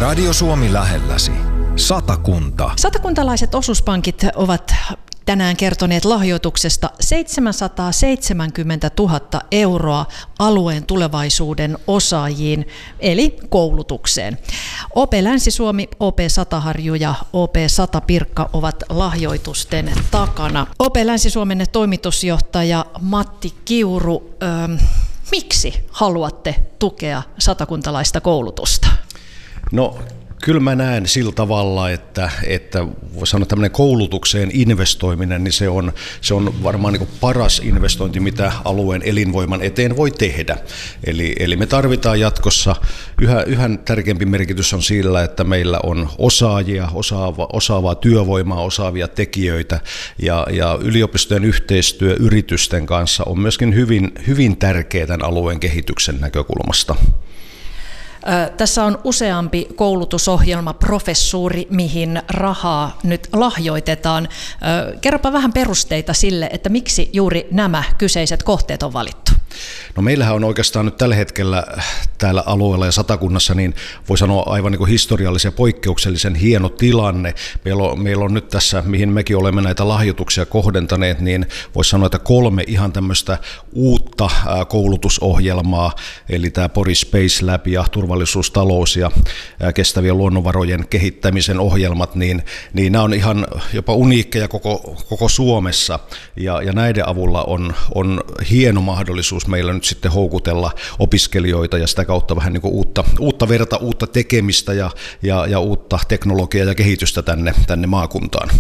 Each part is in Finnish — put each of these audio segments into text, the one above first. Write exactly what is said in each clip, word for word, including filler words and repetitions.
Radio Suomi lähelläsi. Satakunta. Satakuntalaiset osuuspankit ovat tänään kertoneet lahjoituksesta seitsemänsataaseitsemänkymmentätuhatta euroa alueen tulevaisuuden osaajiin, eli koulutukseen. O P Länsi-Suomi, O P Sataharju ja O P Sata-Pirkka ovat lahjoitusten takana. O P Länsi-Suomen toimitusjohtaja Matti Kiuru, ähm, miksi haluatte tukea satakuntalaista koulutusta? No, kyllä mä näen sillä tavalla, että, että voi sanoa tämmöinen koulutukseen investoiminen, niin se on, se on varmaan niin kuin paras investointi, mitä alueen elinvoiman eteen voi tehdä. Eli, eli me tarvitaan jatkossa, yhä, yhä tärkeämpi merkitys on sillä, että meillä on osaajia, osaava, osaavaa työvoimaa, osaavia tekijöitä, ja, ja yliopistojen yhteistyö yritysten kanssa on myöskin hyvin, hyvin tärkeä tämän alueen kehityksen näkökulmasta. Tässä on useampi koulutusohjelma, professuuri, mihin rahaa nyt lahjoitetaan. Kerropa vähän perusteita sille, että miksi juuri nämä kyseiset kohteet on valittu. No meillähän on oikeastaan nyt tällä hetkellä täällä alueella ja Satakunnassa, niin voi sanoa aivan niin kuin historiallisen ja poikkeuksellisen hieno tilanne. Meillä on, meillä on nyt tässä, mihin mekin olemme näitä lahjoituksia kohdentaneet, niin voisi sanoa, että kolme ihan tämmöistä uutta koulutusohjelmaa, eli tämä Pori Space Lab ja turvallisuus, talous ja kestävien luonnonvarojen kehittämisen ohjelmat, niin, niin nämä on ihan jopa uniikkeja koko, koko Suomessa, ja, ja näiden avulla on, on hieno mahdollisuus meillä nyt sitten houkutella opiskelijoita ja sitä kautta vähän niin kuin uutta, uutta verta, uutta tekemistä ja, ja, ja uutta teknologiaa ja kehitystä tänne, tänne maakuntaan.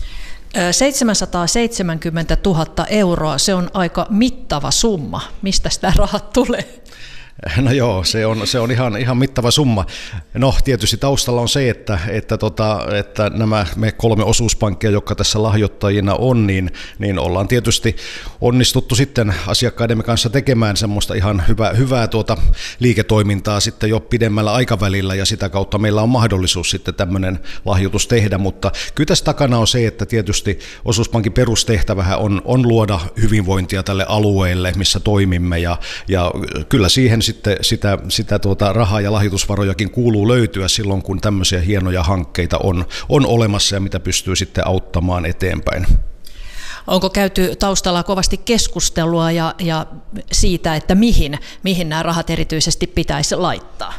seitsemänsataaseitsemänkymmentätuhatta euroa, se on aika mittava summa. Mistä sitä rahat tulee? No joo, se on, se on ihan, ihan mittava summa. No tietysti taustalla on se, että, että, tota, että nämä me kolme osuuspankkia, jotka tässä lahjoittajina on, niin, niin ollaan tietysti onnistuttu sitten asiakkaidemme kanssa tekemään semmoista ihan hyvää, hyvää tuota liiketoimintaa sitten jo pidemmällä aikavälillä, ja sitä kautta meillä on mahdollisuus sitten tämmöinen lahjoitus tehdä, mutta kyllä tässä takana on se, että tietysti osuuspankin perustehtävähän on, on luoda hyvinvointia tälle alueelle, missä toimimme, ja, ja kyllä siihen sitten sitä, sitä tuota rahaa ja lahjoitusvarojakin kuuluu löytyä silloin, kun tämmöisiä hienoja hankkeita on, on olemassa ja mitä pystyy sitten auttamaan eteenpäin. Onko käyty taustalla kovasti keskustelua ja, ja siitä, että mihin, mihin nämä rahat erityisesti pitäisi laittaa?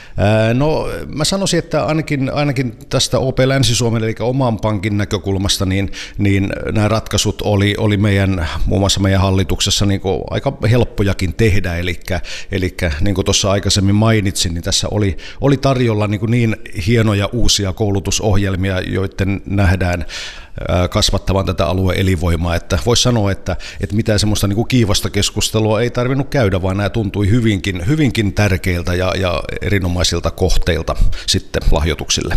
No mä sanoisin, että ainakin, ainakin tästä O P Länsi-Suomen eli oman pankin näkökulmasta, niin, niin nämä ratkaisut oli, oli meidän, muun muassa meidän hallituksessa niin kuin aika helppojakin tehdä, eli, eli niin kuin tuossa aikaisemmin mainitsin, niin tässä oli, oli tarjolla niin, kuin niin hienoja uusia koulutusohjelmia, joiden nähdään kasvattavan tätä alueen elinvoimaa, että voisi sanoa, että, että mitään semmoista niin kuin kiivasta keskustelua ei tarvinnut käydä, vaan nämä tuntui hyvinkin, hyvinkin tärkeiltä ja, ja erinomaisilta kohteilta sitten lahjoituksille.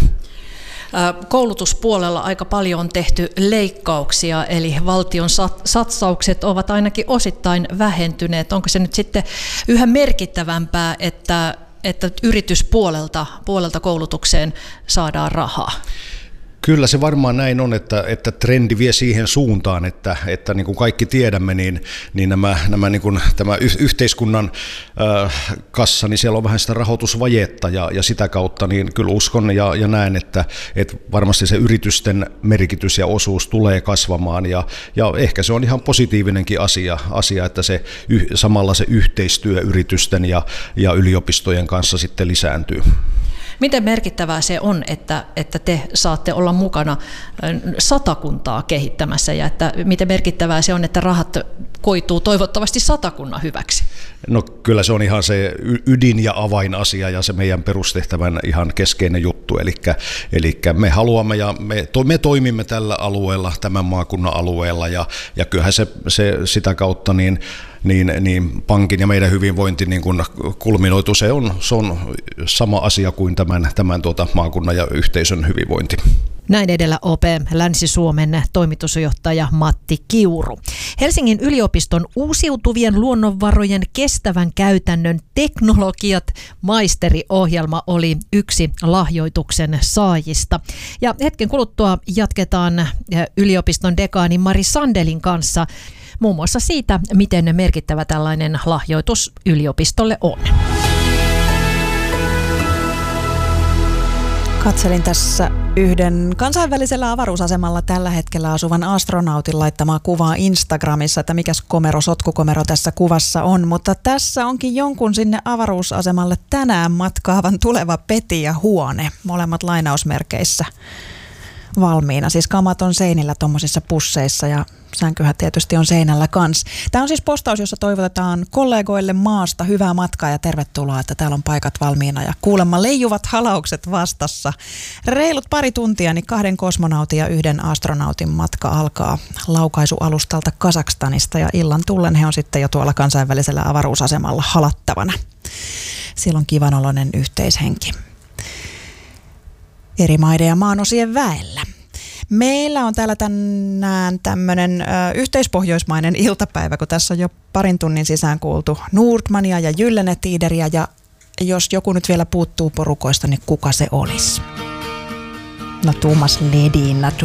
Koulutuspuolella aika paljon on tehty leikkauksia, eli valtion satsaukset ovat ainakin osittain vähentyneet. Onko se nyt sitten yhä merkittävämpää, että, että yrityspuolelta puolelta koulutukseen saadaan rahaa? Kyllä se varmaan näin on, että, että trendi vie siihen suuntaan, että, että niin kuin kaikki tiedämme, niin, niin nämä, nämä niin kuin, tämä yhteiskunnan äh, kassa, niin siellä on vähän sitä rahoitusvajetta, ja, ja sitä kautta niin kyllä uskon ja, ja näen, että, että varmasti se yritysten merkitys ja osuus tulee kasvamaan, ja, ja ehkä se on ihan positiivinenkin asia, asia että se, samalla se yhteistyö yritysten ja, ja yliopistojen kanssa sitten lisääntyy. Miten merkittävää se on, että, että te saatte olla mukana Satakuntaa kehittämässä, ja että miten merkittävää se on, että rahat koituu toivottavasti Satakunnan hyväksi? No kyllä se on ihan se ydin- ja avainasia ja se meidän perustehtävän ihan keskeinen juttu. Eli, eli me haluamme ja me, to, me toimimme tällä alueella, tämän maakunnan alueella, ja, ja kyllähän se, se sitä kautta niin Niin, niin pankin ja meidän hyvinvointi niin kun kulminoitu, se on, se on sama asia kuin tämän, tämän tuota maakunnan ja yhteisön hyvinvointi. Näin edellä O P Länsi-Suomen toimitusjohtaja Matti Kiuru. Helsingin yliopiston uusiutuvien luonnonvarojen kestävän käytännön teknologiat maisteriohjelma oli yksi lahjoituksen saajista. Ja hetken kuluttua jatketaan yliopiston dekaani Mari Sandelin kanssa muun muassa siitä, miten merkittävä tällainen lahjoitus yliopistolle on. Katselin tässä yhden kansainvälisellä avaruusasemalla tällä hetkellä asuvan astronautin laittamaa kuvaa Instagramissa, että mikäs komero, sotkukomero tässä kuvassa on. Mutta tässä onkin jonkun sinne avaruusasemalle tänään matkaavan tuleva peti ja huone, molemmat lainausmerkeissä valmiina. Siis kamat on seinillä tuommoisissa pusseissa ja sänkyhän tietysti on seinällä kans. Tämä on siis postaus, jossa toivotetaan kollegoille maasta hyvää matkaa ja tervetuloa, että täällä on paikat valmiina ja kuulemma leijuvat halaukset vastassa. Reilut pari tuntia, niin kahden kosmonautin ja yhden astronautin matka alkaa laukaisualustalta Kazakstanista ja illan tullen he on sitten jo tuolla kansainvälisellä avaruusasemalla halattavana. Siellä on kivanoloinen yhteishenki eri maiden ja maanosien väellä. Meillä on täällä tänään tämmöinen ö, yhteispohjoismainen iltapäivä, kun tässä on jo parin tunnin sisään kuultu Nordmania ja Gyllenetiideriä, ja jos joku nyt vielä puuttuu porukoista, niin kuka se olisi? No Thomas Ledin naturligtvis.